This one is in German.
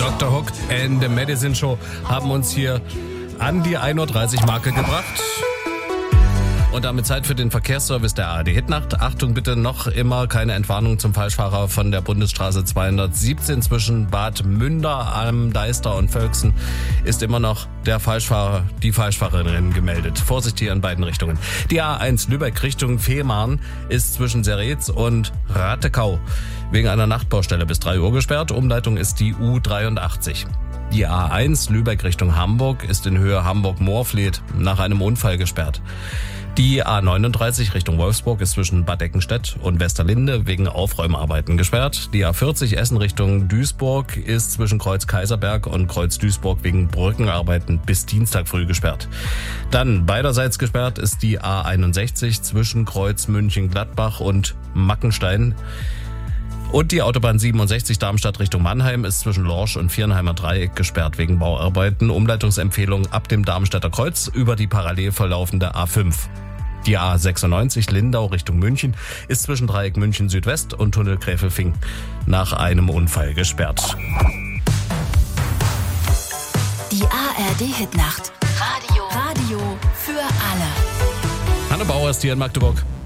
Dr. Hook and the Medicine Show haben uns hier an die 1.30 Uhr Marke gebracht. Und damit Zeit für den Verkehrsservice der ARD Hitnacht. Achtung bitte, noch immer keine Entwarnung zum Falschfahrer von der Bundesstraße 217 zwischen Bad Münder am Deister und Völksen ist immer noch der Falschfahrer, die Falschfahrerin gemeldet. Vorsicht hier in beiden Richtungen. Die A1 Lübeck Richtung Fehmarn ist zwischen Seretz und Rattekau wegen einer Nachtbaustelle bis 3 Uhr gesperrt. Umleitung ist die U83. Die A1 Lübeck Richtung Hamburg ist in Höhe Hamburg-Moorfleet nach einem Unfall gesperrt. Die A39 Richtung Wolfsburg ist zwischen Bad Eckenstedt und Westerlinde wegen Aufräumarbeiten gesperrt. Die A40 Essen Richtung Duisburg ist zwischen Kreuz Kaiserberg und Kreuz Duisburg wegen Brückenarbeiten bis Dienstag früh gesperrt. Dann beiderseits gesperrt ist die A61 zwischen Kreuz München-Gladbach und Mackenstein. Und die Autobahn 67 Darmstadt Richtung Mannheim ist zwischen Lorsch und Viernheimer Dreieck gesperrt wegen Bauarbeiten. Umleitungsempfehlung ab dem Darmstädter Kreuz über die parallel verlaufende A5. Die A96 Lindau Richtung München ist zwischen Dreieck München Südwest und Tunnel Gräfelfing nach einem Unfall gesperrt. Die ARD Hitnacht. Radio für alle. Hanne Bauer ist hier in Magdeburg.